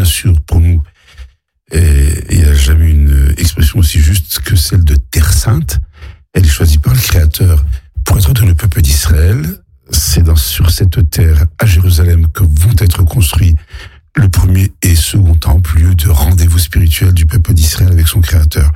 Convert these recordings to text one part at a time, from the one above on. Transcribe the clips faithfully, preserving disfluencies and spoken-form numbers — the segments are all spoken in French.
sûr, pour nous, il n'y a jamais une expression aussi juste que celle de terre sainte. Elle est choisie par le Créateur pour être dans le peuple d'Israël. C'est dans, sur cette terre, à Jérusalem, que vont être construits le premier et second temple, lieu de rendez-vous spirituel du peuple d'Israël avec son Créateur.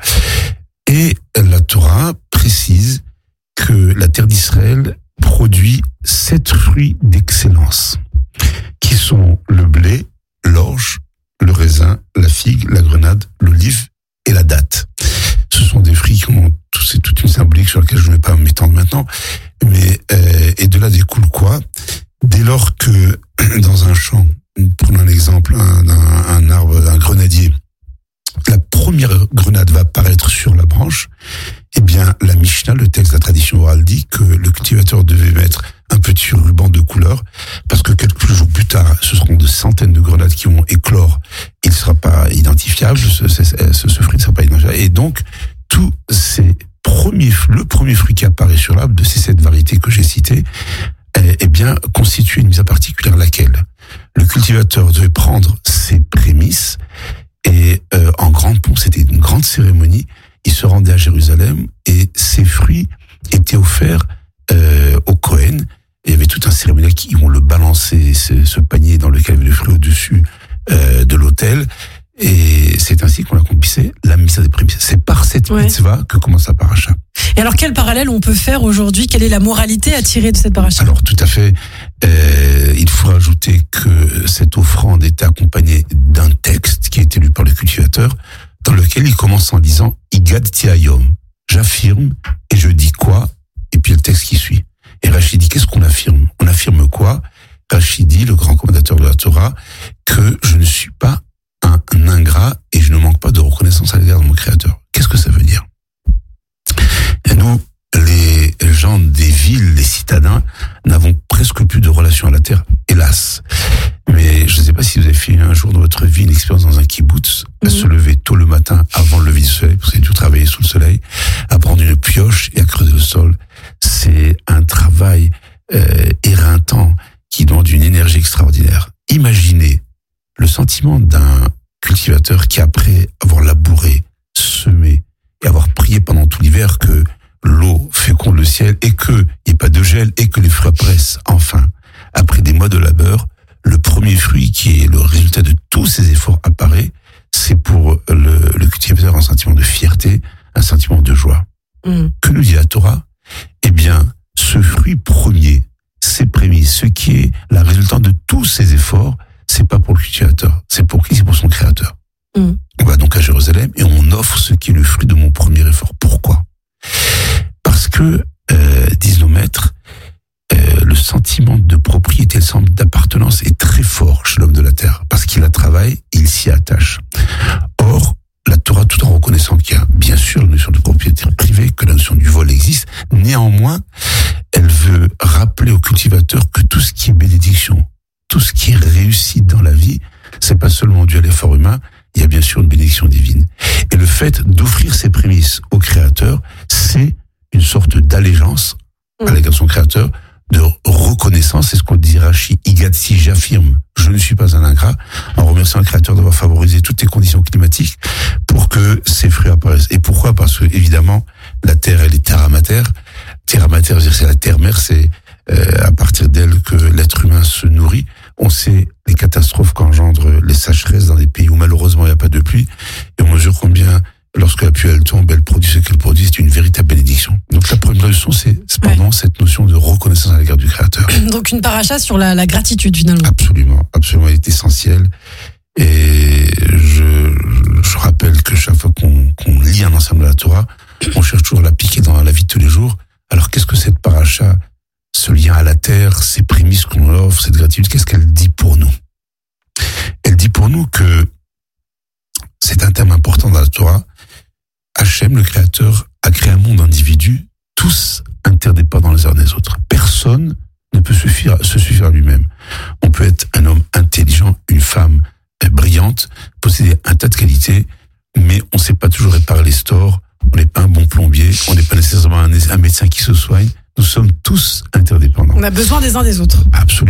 Et la Torah précise que la terre d'Israël produit sept fruits d'excellence, qui sont le blé, l'orge, le raisin, la figue, la grenade, l'olive et la date. Ce sont des fruits qui ont c'est toute une symbolique sur laquelle je ne vais pas m'étendre maintenant, mais euh, et de là découle quoi? Dès lors que dans un champ, prenons un exemple, un, un, un arbre, un grenadier, la première grenade va apparaître sur la branche, eh bien la Mishnah, le texte de la tradition orale, dit que le cultivateur devait mettre un petit ruban de couleur, parce que quelques jours plus tard, ce seront de centaines de grenades qui vont éclore, il ne sera pas identifiable, ce, ce, ce, ce fruit ne sera pas identifiable, et donc tous ces premiers, le premier fruit qui apparaît sur l'arbre, de ces sept variétés que j'ai citées, eh, eh bien constitue une mise à particulière, laquelle le cultivateur devait prendre ses prémices, et euh, en grande pompe, c'était une grande cérémonie, il se rendait à Jérusalem, et ces fruits étaient offerts euh, au Kohen. Il y avait tout un cérémonial qui vont le balancer, ce, ce panier dans lequel il y avait le fruit au-dessus euh, de l'autel. Et c'est ainsi qu'on accomplissait la mitzvah des prémices. C'est par cette ouais. mitzvah que commence la paracha. Et alors, quel parallèle on peut faire aujourd'hui? Quelle est la moralité à tirer de cette paracha? Alors, tout à fait. Euh, il faut ajouter que cette offrande est accompagnée d'un texte qui a été lu par le cultivateur, dans lequel il commence en disant « Igadti hayom ». J'affirme, et je dis quoi? Et puis le texte qui suit. Et Rachid dit, qu'est-ce qu'on affirme? On affirme quoi? Rachid dit, le grand commentateur de la Torah, que je ne suis pas un, un ingrat et je ne manque pas de reconnaissance à l'égard de mon Créateur. Qu'est-ce que ça veut dire? Et nous, les gens des villes, les citadins, n'avons presque plus de relation à la terre, hélas. Mais je ne sais pas si vous avez fait un jour dans votre vie une expérience dans un kibbutz, à mmh. se lever tôt le matin avant le lever du soleil, parce que vous avez tout travaillé sous le soleil, à prendre une pioche et à creuser le sol. C'est un travail euh, éreintant qui demande une énergie extraordinaire. Imaginez le sentiment d'un cultivateur qui, après avoir labouré, semé et avoir prié pendant tout l'hiver que l'eau féconde le ciel et qu'il n'y ait pas de gel et que les fruits apparaissent enfin, après des mois de labeur, le premier fruit qui est le résultat de tous ces efforts apparaît, c'est pour le, le cultivateur un sentiment de fierté, un sentiment de joie. Mmh. Que nous dit la Torah? Eh bien, ce fruit premier, ces prémices, ce qui est la résultante de tous ces efforts, c'est pas pour le cultivateur, c'est pour qui? C'est pour son Créateur. Mmh. On va donc à Jérusalem et on offre ce qui est le fruit de mon premier effort. Pourquoi? Parce que, euh, disent nos maîtres, euh, le sentiment de propriété, le sentiment d'appartenance est très fort chez l'homme de la terre, parce qu'il la travaille, il s'y attache. Or, la Torah, tout en reconnaissant qu'il y a bien sûr la notion de propriété privée, que la notion du vol existe, néanmoins, elle veut rappeler au cultivateur que tout ce qui est bénédiction, tout ce qui est réussite dans la vie, c'est pas seulement dû à l'effort humain, il y a bien sûr une bénédiction divine. Et le fait d'offrir ses prémices au Créateur, c'est une sorte d'allégeance à l'égard de son Créateur, de reconnaissance, c'est ce qu'on dit Rashi, Igatsi, j'affirme, je ne suis pas un ingrat, en remerciant le Créateur d'avoir favorisé toutes les conditions climatiques pour que ces fruits apparaissent. Et pourquoi? Parce que, évidemment, la terre, elle est terra mater. Terra mater, c'est-à-dire c'est la terre-mère, c'est euh, à partir d'elle que l'être humain se nourrit. On sait les catastrophes qu'engendrent les sécheresses dans des pays où malheureusement il n'y a pas de pluie, et on mesure combien, lorsque la pluie elle tombe, elle produit ce qu'elle produit, c'est une véritable bénédiction. Donc la première leçon, c'est pardon, ouais. cette notion de reconnaissance à l'égard du Créateur. Donc une paracha sur la, la gratitude finalement. Absolument, absolument, elle est essentielle. Et je, je rappelle que chaque fois qu'on, qu'on lit un ensemble de la Torah, on cherche toujours à l'appliquer dans la vie de tous les jours. Alors qu'est-ce que cette paracha, ce lien à la terre, ces prémices qu'on offre, cette gratitude, qu'est-ce qu'elle dit pour nous? Elle dit pour nous que c'est un thème important dans la Torah. Hachem, le Créateur, a créé un monde d'individus, tous interdépendants les uns des autres. Personne ne peut suffire, se suffire à lui-même. On peut être un homme intelligent, une femme brillante, posséder un tas de qualités, mais on ne sait pas toujours réparer les stores, on n'est pas un bon plombier, on n'est pas nécessairement un, un médecin qui se soigne. Nous sommes tous interdépendants. On a besoin des uns des autres. Absolument.